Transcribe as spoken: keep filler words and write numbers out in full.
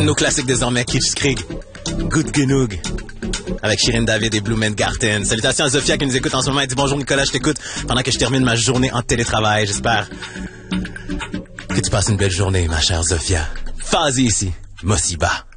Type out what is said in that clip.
de nos classiques désormais, Kitschkrieg, Good Genug, avec Shirin David et Blumengarten. Salutations à Zofia qui nous écoute en ce moment. Elle dit bonjour Nicolas, je t'écoute pendant que je termine ma journée en télétravail. J'espère que tu passes une belle journée, ma chère Zofia. Fazi ici, Mosiba.